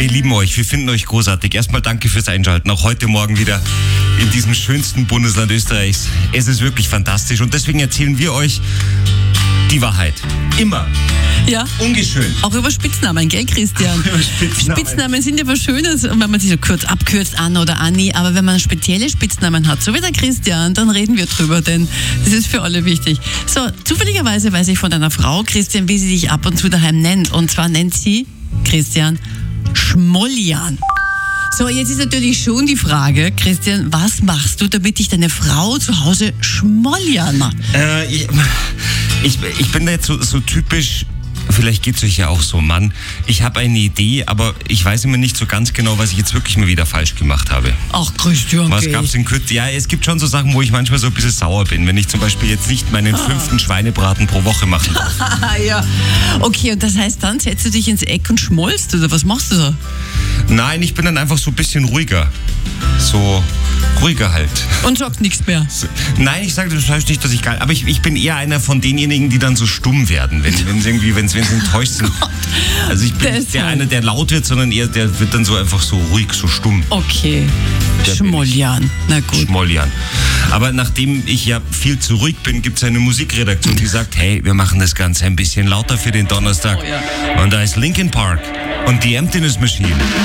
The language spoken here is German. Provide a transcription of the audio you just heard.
Wir lieben euch, wir finden euch großartig. Erstmal danke fürs Einschalten, auch heute Morgen wieder in diesem schönsten Bundesland Österreichs. Es ist wirklich fantastisch und deswegen erzählen wir euch die Wahrheit. Immer. Ja. Ungeschönt. Auch über Spitznamen, gell, Christian? Spitznamen sind ja was Schönes, wenn man sie so kurz abkürzt, Anna oder Anni, aber wenn man spezielle Spitznamen hat, so wie der Christian, dann reden wir drüber, denn das ist für alle wichtig. So, zufälligerweise weiß ich von einer Frau, Christian, wie sie sich ab und zu daheim nennt. Und zwar nennt sie, Christian, Schmoljan. So, jetzt ist natürlich schon die Frage, Christian, was machst du, damit dich deine Frau zu Hause Schmoljan macht? Ich bin da jetzt so typisch, vielleicht geht es euch ja auch so, Mann. Ich habe eine Idee, aber ich weiß immer nicht so ganz genau, was ich jetzt wirklich mal wieder falsch gemacht habe. Ach, Christian, was gab's in Kürze? Ja, es gibt schon so Sachen, wo ich manchmal so ein bisschen sauer bin, wenn ich zum Beispiel jetzt nicht meinen 5. Schweinebraten pro Woche machen darf. Ja, okay, und das heißt, dann setzt du dich ins Eck und schmollst, oder was machst du da? Nein, ich bin dann einfach so ein bisschen ruhiger. So ruhiger halt. Und sagst nichts mehr? Nein, ich sage das heißt nicht, dass ich gar nicht. Aber ich bin eher einer von denjenigen, die dann so stumm werden, wenn sie enttäuscht sind. Also ich bin nicht einer, der laut wird, sondern eher, der wird dann so einfach so ruhig, so stumm. Okay. Schmoljan. Na gut. Schmoljan. Aber nachdem ich ja viel zu ruhig bin, gibt es eine Musikredaktion, die sagt, hey, wir machen das Ganze ein bisschen lauter für den Donnerstag. Oh, ja. Und da ist Linkin Park und die Emptiness Machine.